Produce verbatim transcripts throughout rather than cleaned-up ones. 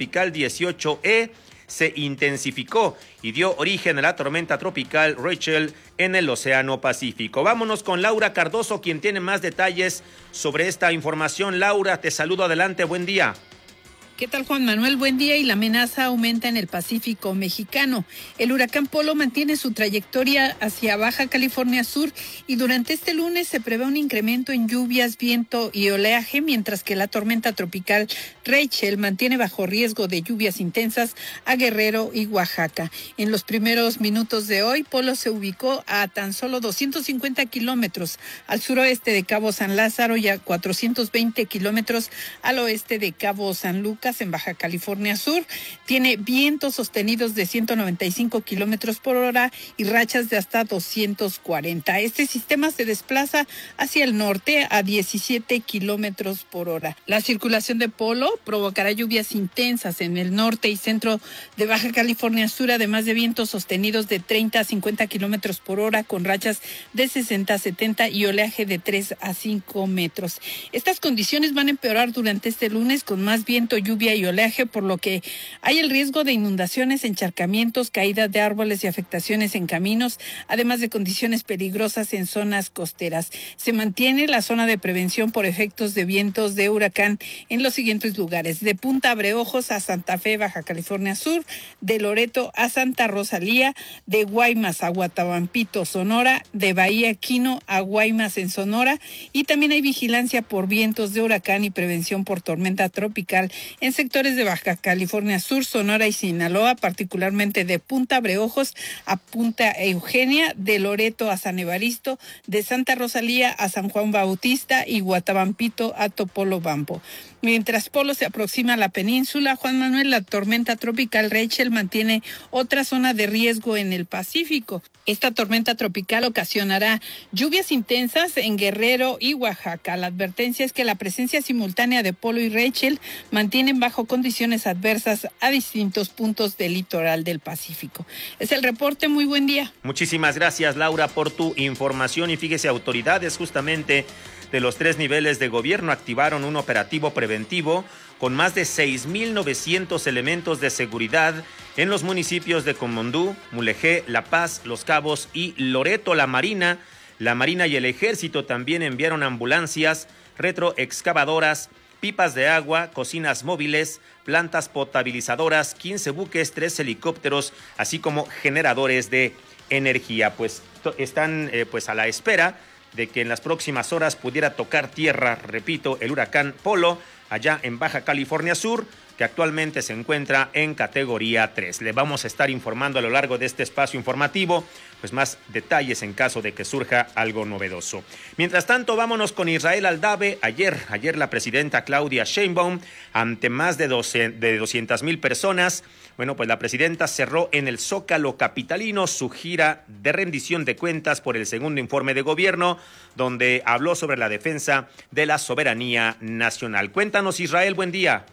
tropical dieciocho E se intensificó y dio origen a la tormenta tropical Rachel en el Océano Pacífico. Vámonos con Laura Cardoso, quien tiene más detalles sobre esta información. Laura, te saludo, adelante, buen día. ¿Qué tal, Juan Manuel? Buen día. Y la amenaza aumenta en el Pacífico mexicano. El huracán Polo mantiene su trayectoria hacia Baja California Sur y durante este lunes se prevé un incremento en lluvias, viento y oleaje, mientras que la tormenta tropical Rachel mantiene bajo riesgo de lluvias intensas a Guerrero y Oaxaca. En los primeros minutos de hoy, Polo se ubicó a tan solo doscientos cincuenta kilómetros al suroeste de Cabo San Lázaro y a cuatrocientos veinte kilómetros al oeste de Cabo San Lucas, en Baja California Sur. Tiene vientos sostenidos de ciento noventa y cinco kilómetros por hora y rachas de hasta doscientos cuarenta. Este sistema se desplaza hacia el norte a diecisiete kilómetros por hora. La circulación de Polo provocará lluvias intensas en el norte y centro de Baja California Sur, además de vientos sostenidos de treinta a cincuenta kilómetros por hora con rachas de sesenta a setenta y oleaje de tres a cinco metros. Estas condiciones van a empeorar durante este lunes con más viento, lluvia y oleaje, por lo que hay el riesgo de inundaciones, encharcamientos, caídas de árboles y afectaciones en caminos, además de condiciones peligrosas en zonas costeras. Se mantiene la zona de prevención por efectos de vientos de huracán en los siguientes lugares: de Punta Abreojos a Santa Fe, Baja California Sur, de Loreto a Santa Rosalía, de Guaymas a Guatabampito, Sonora, de Bahía Quino a Guaymas en Sonora, y también hay vigilancia por vientos de huracán y prevención por tormenta tropical en sectores de Baja California Sur, Sonora y Sinaloa, particularmente de Punta Abreojos a Punta Eugenia, de Loreto a San Evaristo, de Santa Rosalía a San Juan Bautista y Guatabampito a Topolobampo. Mientras Polo se aproxima a la península, Juan Manuel, la tormenta tropical Rachel mantiene otra zona de riesgo en el Pacífico. Esta tormenta tropical ocasionará lluvias intensas en Guerrero y Oaxaca. La advertencia es que la presencia simultánea de Polo y Rachel mantienen bajo condiciones adversas a distintos puntos del litoral del Pacífico. Es el reporte. Muy buen día. Muchísimas gracias, Laura, por tu información. Y fíjese, autoridades justamente de los tres niveles de gobierno activaron un operativo preventivo con más de seis mil novecientos elementos de seguridad en los municipios de Comondú, Mulegé, La Paz, Los Cabos y Loreto. La Marina, la Marina y el Ejército también enviaron ambulancias, retroexcavadoras, pipas de agua, cocinas móviles, plantas potabilizadoras, quince buques, tres helicópteros, así como generadores de energía. Pues están eh, pues a la espera de que en las próximas horas pudiera tocar tierra, repito, el huracán Polo, allá en Baja California Sur, que actualmente se encuentra en categoría tres. Le vamos a estar informando a lo largo de este espacio informativo, pues más detalles en caso de que surja algo novedoso. Mientras tanto, vámonos con Israel Aldave. Ayer, ayer la presidenta Claudia Sheinbaum, ante más de, doce, de doscientas mil personas, bueno, pues la presidenta cerró en el Zócalo capitalino su gira de rendición de cuentas por el segundo informe de gobierno, donde habló sobre la defensa de la soberanía nacional. Cuéntanos, Israel, buen día.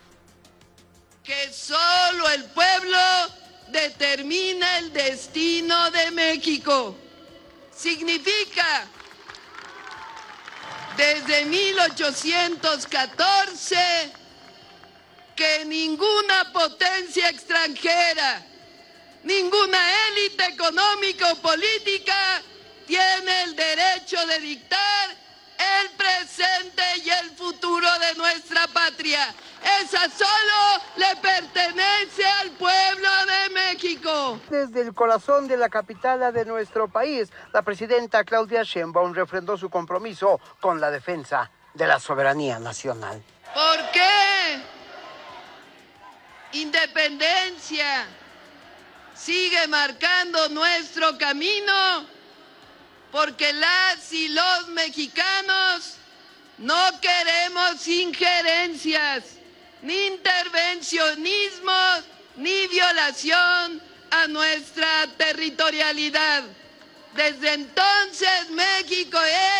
Que solo el pueblo determina el destino de México. Significa, desde mil ochocientos catorce, que ninguna potencia extranjera, ninguna élite económica o política tiene el derecho de dictar el presente y el futuro de nuestra patria. Esa solo le pertenece al pueblo de México. Desde el corazón de la capital de nuestro país, la presidenta Claudia Sheinbaum refrendó su compromiso con la defensa de la soberanía nacional. ¿Por qué? Independencia sigue marcando nuestro camino, porque las y los mexicanos no queremos injerencias, ni intervencionismos, ni violación a nuestra territorialidad. Desde entonces México es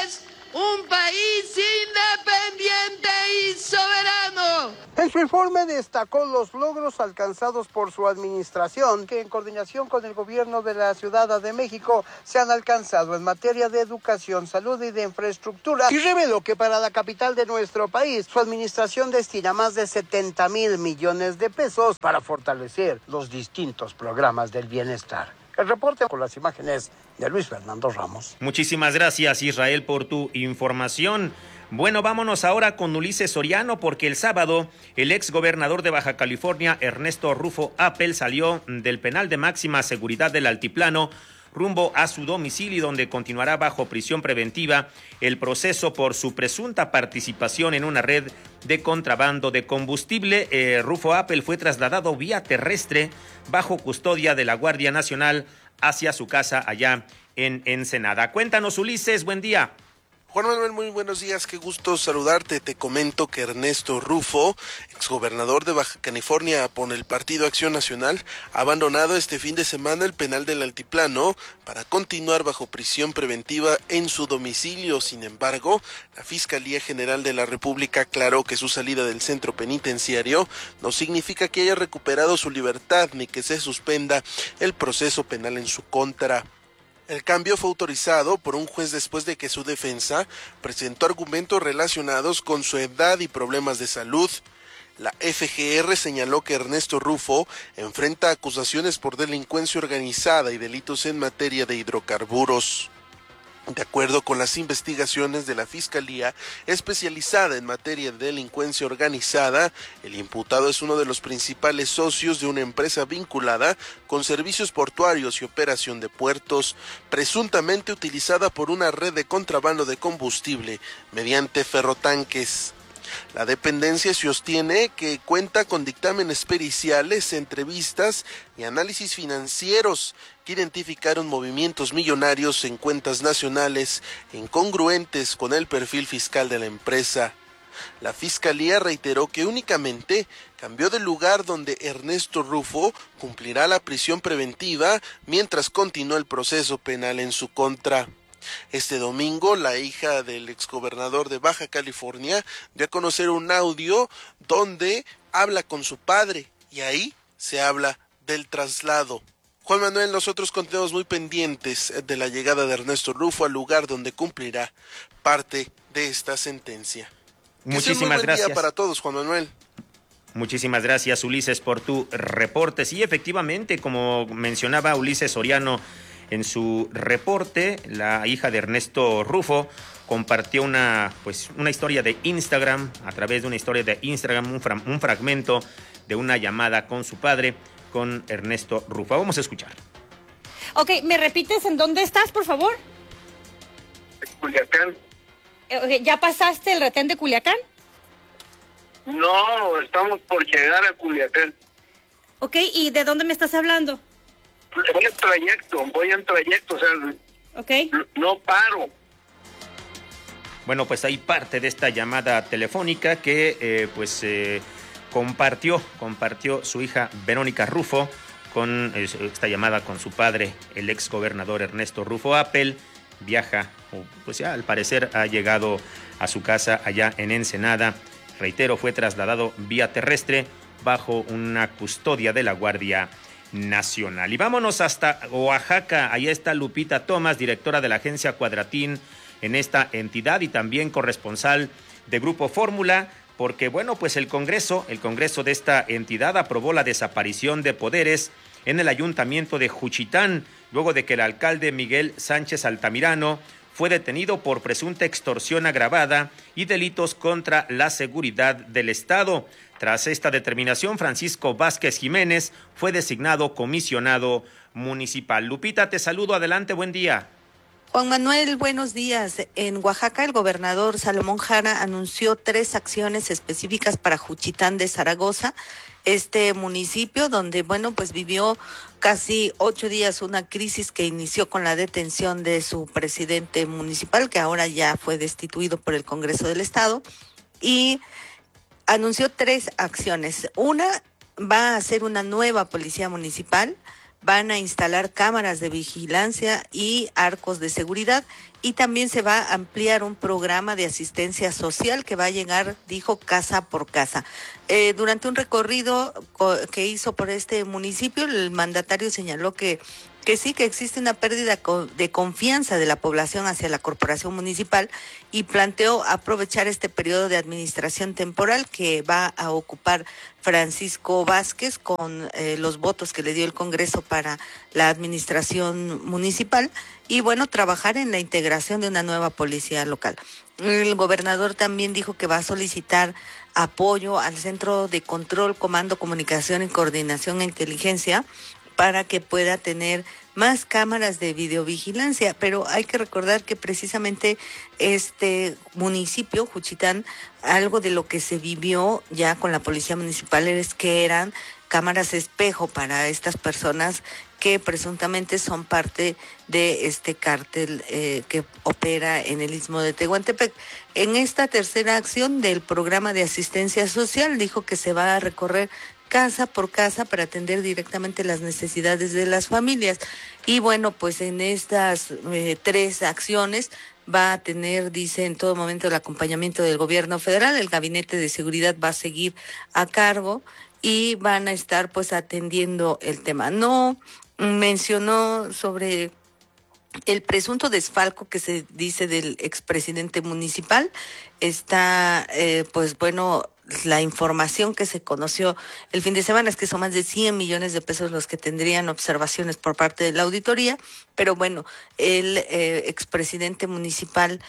un país independiente y soberano. En su informe destacó los logros alcanzados por su administración, que en coordinación con el gobierno de la Ciudad de México se han alcanzado en materia de educación, salud y de infraestructura, y reveló que para la capital de nuestro país, su administración destina más de setenta mil millones de pesos para fortalecer los distintos programas del bienestar. El reporte con las imágenes de Luis Fernando Ramos. Muchísimas gracias, Israel, por tu información. Bueno, vámonos ahora con Ulises Soriano, porque el sábado el ex gobernador de Baja California, Ernesto Rufo Appel, salió del penal de máxima seguridad del Altiplano rumbo a su domicilio, donde continuará bajo prisión preventiva el proceso por su presunta participación en una red de contrabando de combustible. Eh, Rufo Appel fue trasladado vía terrestre bajo custodia de la Guardia Nacional hacia su casa allá en Ensenada. Cuéntanos, Ulises, buen día. Juan Manuel, muy buenos días, qué gusto saludarte. Te comento que Ernesto Rufo, exgobernador de Baja California por el Partido Acción Nacional, ha abandonado este fin de semana el penal del Altiplano para continuar bajo prisión preventiva en su domicilio. Sin embargo, la Fiscalía General de la República aclaró que su salida del centro penitenciario no significa que haya recuperado su libertad ni que se suspenda el proceso penal en su contra. El cambio fue autorizado por un juez después de que su defensa presentó argumentos relacionados con su edad y problemas de salud. La F G R señaló que Ernesto Rufo enfrenta acusaciones por delincuencia organizada y delitos en materia de hidrocarburos. De acuerdo con las investigaciones de la Fiscalía especializada en materia de delincuencia organizada, el imputado es uno de los principales socios de una empresa vinculada con servicios portuarios y operación de puertos, presuntamente utilizada por una red de contrabando de combustible mediante ferrotanques. La dependencia sostiene que cuenta con dictámenes periciales, entrevistas y análisis financieros que identificaron movimientos millonarios en cuentas nacionales incongruentes con el perfil fiscal de la empresa. La Fiscalía reiteró que únicamente cambió de lugar donde Ernesto Rufo cumplirá la prisión preventiva mientras continúa el proceso penal en su contra. Este domingo, la hija del exgobernador de Baja California dio a conocer un audio donde habla con su padre y ahí se habla del traslado. Juan Manuel, nosotros continuamos muy pendientes de la llegada de Ernesto Rufo al lugar donde cumplirá parte de esta sentencia. Muchísimas gracias. Día para todos, Juan Manuel. Muchísimas gracias, Ulises, por tu reporte. Sí, efectivamente, como mencionaba Ulises Soriano en su reporte, la hija de Ernesto Rufo compartió una, pues, una historia de Instagram, a través de una historia de Instagram, un, fra- un fragmento de una llamada con su padre, con Ernesto Rufo. Vamos a escuchar. Ok, ¿me repites en dónde estás, por favor? Culiacán. Eh, ¿Ya pasaste el retén de Culiacán? No, estamos por llegar a Culiacán. Ok, ¿y de dónde me estás hablando? Voy en trayecto, voy en trayecto, o sea, Ok. no, no paro. Bueno, pues hay parte de esta llamada telefónica que eh, pues eh, compartió, compartió su hija Verónica Rufo con eh, esta llamada con su padre, el ex gobernador Ernesto Rufo Appel. Viaja, pues ya al parecer ha llegado a su casa allá en Ensenada. Reitero, fue trasladado vía terrestre bajo una custodia de la Guardia Nacional. Y vámonos hasta Oaxaca. Allá está Lupita Tomás, directora de la agencia Cuadratín en esta entidad y también corresponsal de Grupo Fórmula, porque bueno, pues el Congreso, el Congreso de esta entidad aprobó la desaparición de poderes en el ayuntamiento de Juchitán, luego de que el alcalde Miguel Sánchez Altamirano fue detenido por presunta extorsión agravada y delitos contra la seguridad del Estado. Tras esta determinación, Francisco Vázquez Jiménez fue designado comisionado municipal. Lupita, te saludo, adelante, buen día. Juan Manuel, buenos días. En Oaxaca, el gobernador Salomón Jara anunció tres acciones específicas para Juchitán de Zaragoza, este municipio donde, bueno, pues vivió casi ocho días una crisis que inició con la detención de su presidente municipal, que ahora ya fue destituido por el Congreso del Estado, y anunció tres acciones. Una, va a hacer una nueva policía municipal van a instalar cámaras de vigilancia y arcos de seguridad, y también se va a ampliar un programa de asistencia social que va a llegar, dijo, casa por casa. Eh, durante un recorrido que hizo por este municipio, el mandatario señaló que que sí, que existe una pérdida de confianza de la población hacia la corporación municipal, y planteó aprovechar este periodo de administración temporal que va a ocupar Francisco Vázquez con eh, los votos que le dio el Congreso para la administración municipal, y bueno, trabajar en la integración de una nueva policía local. El gobernador también dijo que va a solicitar apoyo al Centro de Control, Comando, Comunicación y Coordinación e Inteligencia para que pueda tener más cámaras de videovigilancia, pero hay que recordar que precisamente este municipio, Juchitán, algo de lo que se vivió ya con la policía municipal es que eran cámaras espejo para estas personas que presuntamente son parte de este cártel eh, que opera en el Istmo de Tehuantepec. En esta tercera acción del programa de asistencia social, dijo que se va a recorrer casa por casa para atender directamente las necesidades de las familias. Y bueno, pues en estas eh, tres acciones va a tener, dice, en todo momento el acompañamiento del gobierno federal. El Gabinete de Seguridad va a seguir a cargo y van a estar pues atendiendo el tema. No mencionó sobre el presunto desfalco que se dice del expresidente municipal. Está, eh, pues bueno, la información que se conoció el fin de semana es que son más de cien millones de pesos los que tendrían observaciones por parte de la auditoría, pero bueno, el eh, expresidente municipal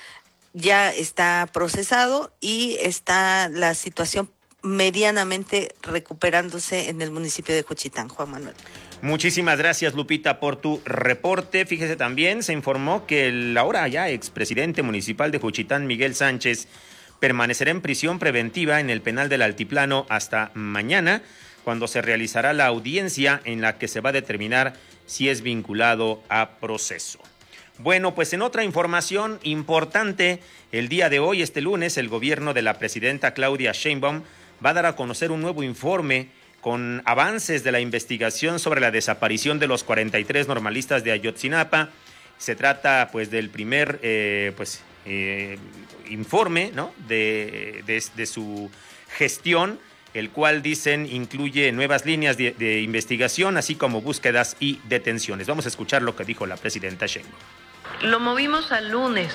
ya está procesado y está la situación medianamente recuperándose en el municipio de Juchitán. Juan Manuel. Muchísimas gracias, Lupita, por tu reporte. Fíjese, también se informó que el ahora ya expresidente municipal de Juchitán, Miguel Sánchez, permanecerá en prisión preventiva en el penal del Altiplano hasta mañana, cuando se realizará la audiencia en la que se va a determinar si es vinculado a proceso. Bueno, pues en otra información importante, el día de hoy, este lunes, el gobierno de la presidenta Claudia Sheinbaum va a dar a conocer un nuevo informe con avances de la investigación sobre la desaparición de los cuarenta y tres normalistas de Ayotzinapa. Se trata pues del primer eh, pues eh, informe, ¿no? de, de, de su gestión, el cual, dicen, incluye nuevas líneas de, de investigación, así como búsquedas y detenciones. Vamos a escuchar lo que dijo la presidenta Sheinbaum. Lo movimos al lunes,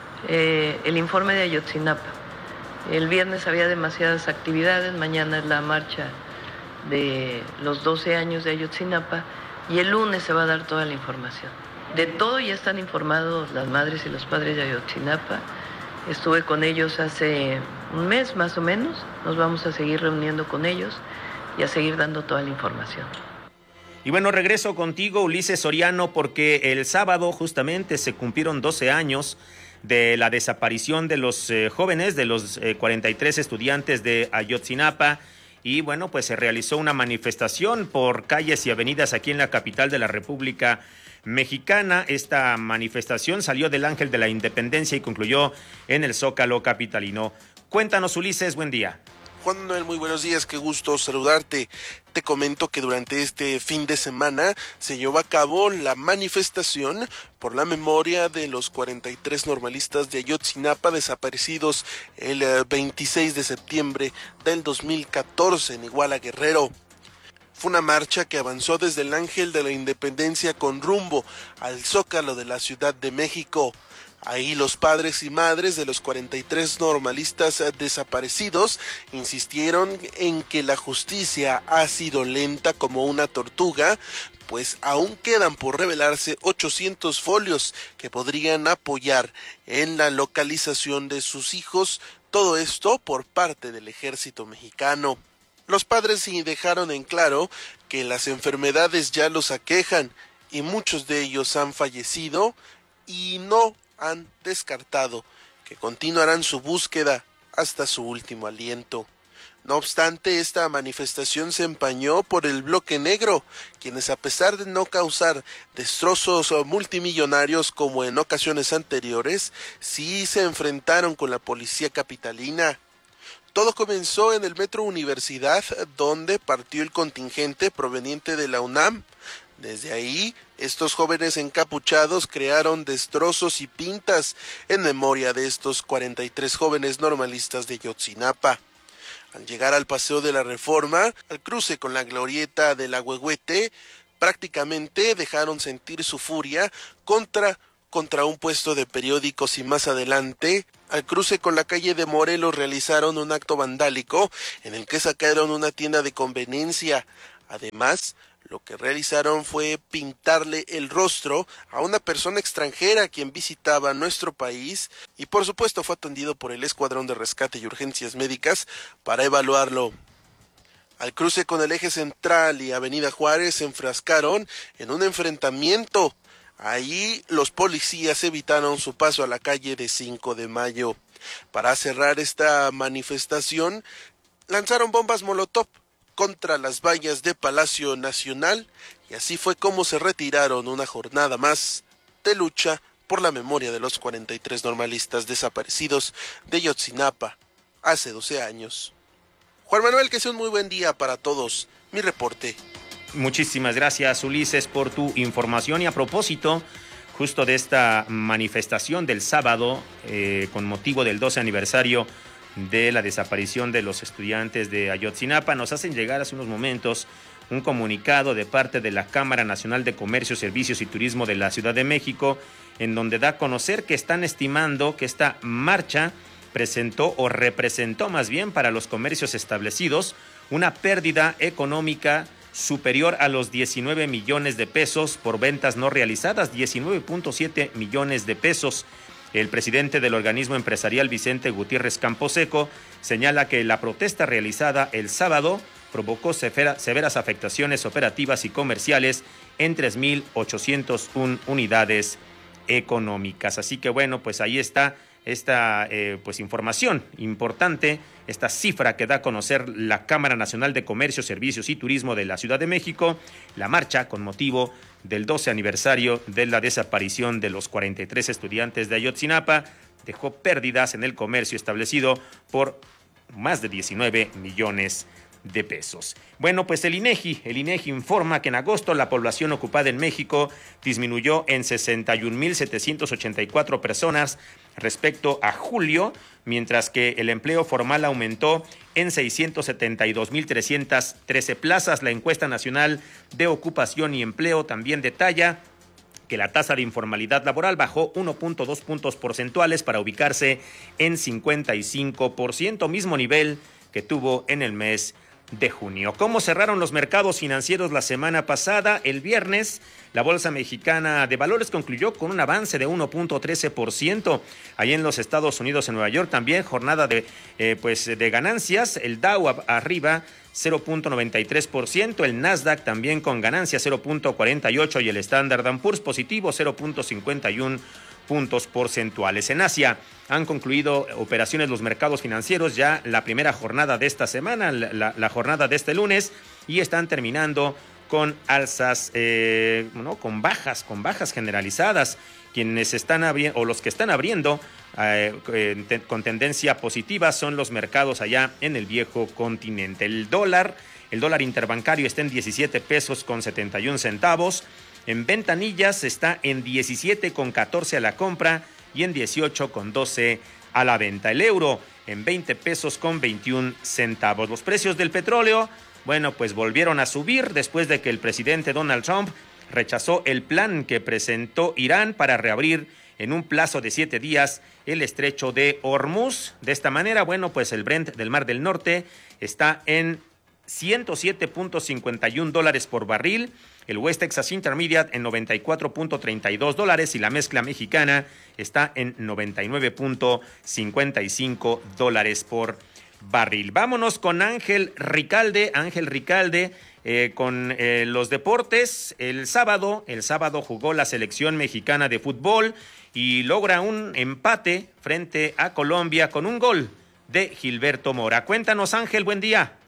eh, el informe de Ayotzinapa. El viernes había demasiadas actividades, mañana es la marcha de los doce años de Ayotzinapa y el lunes se va a dar toda la información. De todo ya están informados las madres y los padres de Ayotzinapa. Estuve con ellos hace un mes más o menos, nos vamos a seguir reuniendo con ellos y a seguir dando toda la información. Y bueno, regreso contigo, Ulises Soriano, porque el sábado justamente se cumplieron doce años de la desaparición de los eh, jóvenes, de los eh, cuarenta y tres estudiantes de Ayotzinapa. Y bueno, pues se realizó una manifestación por calles y avenidas aquí en la capital de la República Mexicana. Esta manifestación salió del Ángel de la Independencia y concluyó en el Zócalo capitalino. Cuéntanos, Ulises, buen día. Juan Manuel, muy buenos días, qué gusto saludarte. Te comento que durante este fin de semana se llevó a cabo la manifestación por la memoria de los cuarenta y tres normalistas de Ayotzinapa desaparecidos el veintiséis de septiembre del dos mil catorce en Iguala, Guerrero. Fue una marcha que avanzó desde el Ángel de la Independencia con rumbo al Zócalo de la Ciudad de México. Ahí los padres y madres de los cuarenta y tres normalistas desaparecidos insistieron en que la justicia ha sido lenta como una tortuga, pues aún quedan por revelarse ochocientos folios que podrían apoyar en la localización de sus hijos, todo esto por parte del ejército mexicano. Los padres sí dejaron en claro que las enfermedades ya los aquejan y muchos de ellos han fallecido y no han descartado que continuarán su búsqueda hasta su último aliento. No obstante, esta manifestación se empañó por el bloque negro, quienes, a pesar de no causar destrozos multimillonarios como en ocasiones anteriores, sí se enfrentaron con la policía capitalina. Todo comenzó en el Metro Universidad, donde partió el contingente proveniente de la UNAM, Desde ahí, estos jóvenes encapuchados crearon destrozos y pintas en memoria de estos cuarenta y tres jóvenes normalistas de Ayotzinapa. Al llegar al Paseo de la Reforma, al cruce con la glorieta del Ahuehuete, prácticamente dejaron sentir su furia contra, contra un puesto de periódicos y más adelante, al cruce con la calle de Morelos, realizaron un acto vandálico en el que sacaron una tienda de conveniencia. Además, lo que realizaron fue pintarle el rostro a una persona extranjera quien visitaba nuestro país y por supuesto fue atendido por el Escuadrón de Rescate y Urgencias Médicas para evaluarlo. Al cruce con el Eje Central y Avenida Juárez se enfrascaron en un enfrentamiento. Ahí los policías evitaron su paso a la calle de cinco de mayo. Para cerrar esta manifestación, lanzaron bombas molotov contra las vallas de Palacio Nacional y así fue como se retiraron una jornada más de lucha por la memoria de los cuarenta y tres normalistas desaparecidos de Ayotzinapa hace doce años. Juan Manuel, que sea un muy buen día para todos. Mi reporte. Muchísimas gracias, Ulises, por tu información. Y a propósito, justo de esta manifestación del sábado, eh, con motivo del doce aniversario de la desaparición de los estudiantes de Ayotzinapa, nos hacen llegar hace unos momentos un comunicado de parte de la Cámara Nacional de Comercio, Servicios y Turismo de la Ciudad de México, en donde da a conocer que están estimando que esta marcha presentó o representó más bien para los comercios establecidos una pérdida económica superior a los diecinueve millones de pesos por ventas no realizadas, diecinueve punto siete millones de pesos. El presidente del organismo empresarial, Vicente Gutiérrez Camposeco, señala que la protesta realizada el sábado provocó severa, severas afectaciones operativas y comerciales en tres mil ochocientas una unidades económicas. Así que bueno, pues ahí está esta eh, pues información importante, esta cifra que da a conocer la Cámara Nacional de Comercio, Servicios y Turismo de la Ciudad de México, la marcha con motivo del doce aniversario de la desaparición de los cuarenta y tres estudiantes de Ayotzinapa, dejó pérdidas en el comercio establecido por más de diecinueve millones de pesos. Bueno, pues el INEGI, el INEGI informa que en agosto la población ocupada en México disminuyó en sesenta y un mil setecientas ochenta y cuatro personas respecto a julio, mientras que el empleo formal aumentó en seiscientas setenta y dos mil trescientas trece plazas. La encuesta nacional de ocupación y empleo también detalla que la tasa de informalidad laboral bajó uno punto dos puntos porcentuales para ubicarse en cincuenta y cinco por ciento, mismo nivel que tuvo en el mes de junio. ¿Cómo cerraron los mercados financieros la semana pasada? El viernes, la Bolsa Mexicana de Valores concluyó con un avance de uno punto trece por ciento. Ahí en los Estados Unidos, en Nueva York, también jornada de, eh, pues de ganancias. El Dow a, arriba cero punto noventa y tres por ciento, el Nasdaq también con ganancias cero punto cuarenta y ocho y el Standard and Poor's positivo cero punto cincuenta y uno puntos porcentuales. En Asia han concluido operaciones los mercados financieros ya la primera jornada de esta semana, la, la jornada de este lunes, y están terminando con alzas, eh, ¿no? con bajas, con bajas generalizadas. Quienes están abriendo, o los que están abriendo eh, eh, te, con tendencia positiva son los mercados allá en el viejo continente. El dólar, el dólar interbancario está en diecisiete pesos con setenta y un centavos. En ventanillas está en diecisiete con catorce a la compra y en dieciocho con doce a la venta. El euro en veinte pesos con veintiún centavos. Los precios del petróleo, bueno, pues volvieron a subir después de que el presidente Donald Trump rechazó el plan que presentó Irán para reabrir en un plazo de siete días el estrecho de Hormuz. De esta manera, bueno, pues el Brent del Mar del Norte está en ciento siete punto cincuenta y un dólares por barril, el West Texas Intermediate en noventa y cuatro punto treinta y dos dólares y la mezcla mexicana está en noventa y nueve punto cincuenta y cinco dólares por barril. Vámonos con Ángel Ricalde, Ángel Ricalde eh, con eh, los deportes. El sábado, el sábado jugó la selección mexicana de fútbol y logra un empate frente a Colombia con un gol de Gilberto Mora. Cuéntanos, Ángel, buen día.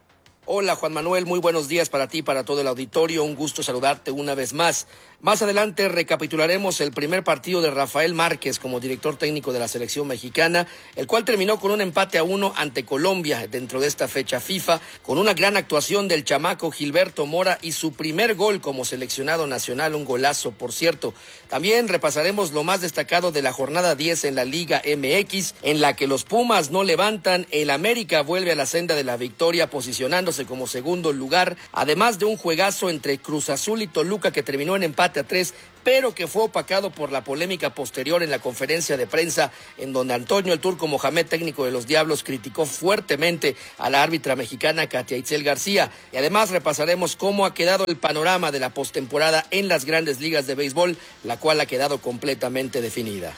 Hola Juan Manuel, muy buenos días para ti y para todo el auditorio, un gusto saludarte una vez más. Más adelante recapitularemos el primer partido de Rafael Márquez como director técnico de la selección mexicana, el cual terminó con un empate a uno ante Colombia dentro de esta fecha FIFA, con una gran actuación del chamaco Gilberto Mora y su primer gol como seleccionado nacional, un golazo por cierto. También repasaremos lo más destacado de la jornada diez en la Liga M X, en la que los Pumas no levantan, el América vuelve a la senda de la victoria posicionándose como segundo lugar, además de un juegazo entre Cruz Azul y Toluca que terminó en empate a tres, pero que fue opacado por la polémica posterior en la conferencia de prensa, en donde Antonio el Turco Mohamed, técnico de los Diablos, criticó fuertemente a la árbitra mexicana Katia Itzel García. Y además repasaremos cómo ha quedado el panorama de la postemporada en las grandes ligas de béisbol, la cual ha quedado completamente definida.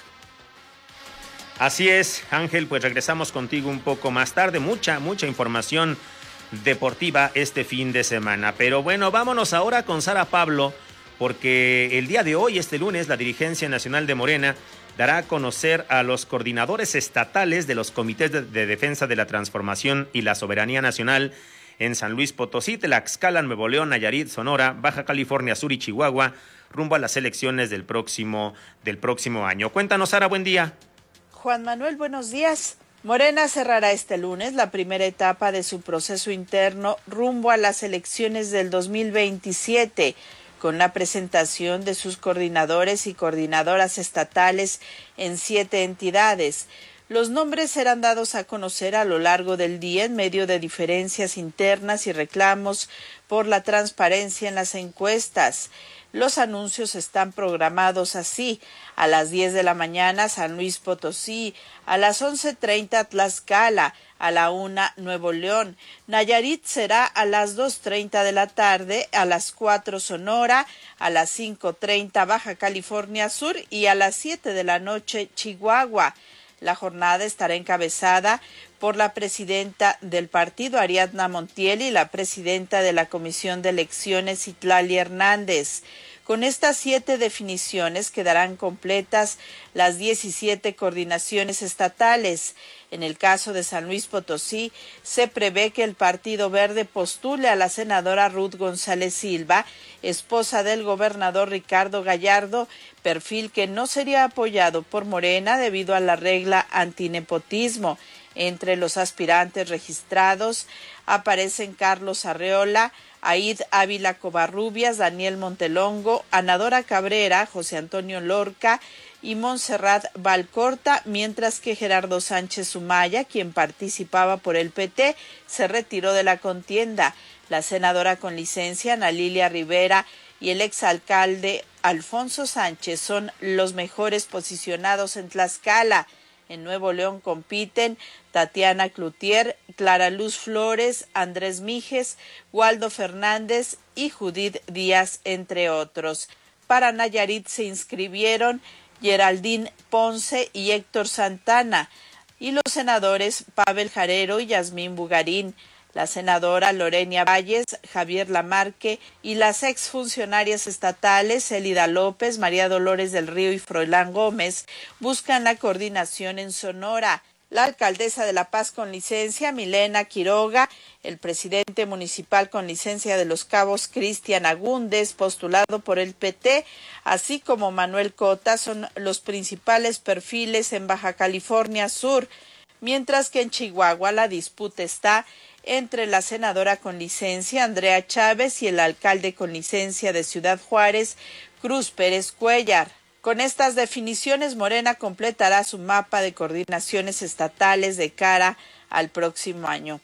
Así es, Ángel, pues regresamos contigo un poco más tarde. Mucha, mucha información deportiva este fin de semana. Pero bueno, vámonos ahora con Sara Pablo, porque el día de hoy, este lunes, la dirigencia nacional de Morena dará a conocer a los coordinadores estatales de los comités de, de defensa de la transformación y la soberanía nacional en San Luis Potosí, Tlaxcala, Nuevo León, Nayarit, Sonora, Baja California Sur y Chihuahua, rumbo a las elecciones del próximo, del próximo año. Cuéntanos, Sara, buen día. Juan Manuel, buenos días. Morena cerrará este lunes la primera etapa de su proceso interno rumbo a las elecciones del dos mil veintisiete, con la presentación de sus coordinadores y coordinadoras estatales en siete entidades. Los nombres serán dados a conocer a lo largo del día en medio de diferencias internas y reclamos por la transparencia en las encuestas. Los anuncios están programados así: a las diez de la mañana San Luis Potosí, a las once treinta Tlaxcala, a la una Nuevo León, Nayarit será a las dos treinta de la tarde, a las cuatro Sonora, a las cinco treinta Baja California Sur y a las siete de la noche Chihuahua. La jornada estará encabezada por la presidenta del partido, Ariadna Montiel, y la presidenta de la Comisión de Elecciones, Citlali Hernández. Con estas siete definiciones quedarán completas las diecisiete coordinaciones estatales. En el caso de San Luis Potosí, se prevé que el Partido Verde postule a la senadora Ruth González Silva, esposa del gobernador Ricardo Gallardo, perfil que no sería apoyado por Morena debido a la regla antinepotismo. Entre los aspirantes registrados aparecen Carlos Arreola, Aid Ávila Covarrubias, Daniel Montelongo, Anadora Cabrera, José Antonio Lorca y Montserrat Valcorta, mientras que Gerardo Sánchez Sumaya, quien participaba por el P T, se retiró de la contienda. La senadora con licencia, Ana Lilia Rivera, y el exalcalde Alfonso Sánchez son los mejores posicionados en Tlaxcala. En Nuevo León compiten Tatiana Cloutier, Clara Luz Flores, Andrés Mijes, Waldo Fernández y Judith Díaz, entre otros. Para Nayarit se inscribieron Geraldine Ponce y Héctor Santana, y los senadores Pavel Jarero y Yasmín Bugarín. La senadora Lorenia Valles, Javier Lamarque y las exfuncionarias estatales Elida López, María Dolores del Río y Froilán Gómez buscan la coordinación en Sonora. La alcaldesa de La Paz con licencia, Milena Quiroga, el presidente municipal con licencia de Los Cabos, Cristian Agúndez, postulado por el P T, así como Manuel Cota, son los principales perfiles en Baja California Sur, mientras que en Chihuahua la disputa está entre la senadora con licencia, Andrea Chávez, y el alcalde con licencia de Ciudad Juárez, Cruz Pérez Cuellar. Con estas definiciones, Morena completará su mapa de coordinaciones estatales de cara al próximo año.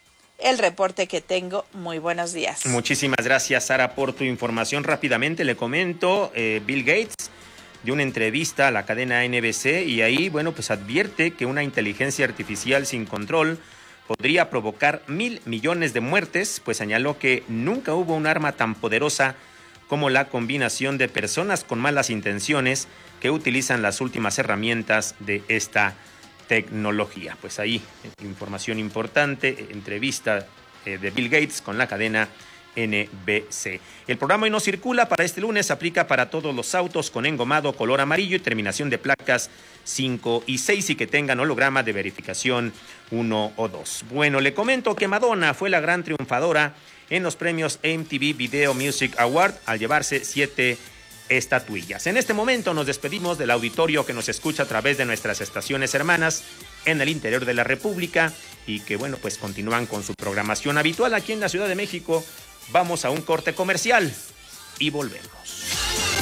El reporte que tengo. Muy buenos días. Muchísimas gracias, Sara, por tu información. Rápidamente le comento, eh, Bill Gates dio una entrevista a la cadena N B C y ahí, bueno, pues advierte que una inteligencia artificial sin control podría provocar mil millones de muertes, pues señaló que nunca hubo un arma tan poderosa como la combinación de personas con malas intenciones que utilizan las últimas herramientas de esta tecnología. Pues ahí, información importante, entrevista eh, de Bill Gates con la cadena N B C. El programa hoy no circula para este lunes, aplica para todos los autos con engomado color amarillo y terminación de placas cinco y seis y que tengan holograma de verificación uno o dos. Bueno, le comento que Madonna fue la gran triunfadora en los premios M T V Video Music Award al llevarse siete estatuillas. En este momento nos despedimos del auditorio que nos escucha a través de nuestras estaciones hermanas en el interior de la República y que, bueno, pues continúan con su programación habitual aquí en la Ciudad de México. Vamos a un corte comercial y volvemos.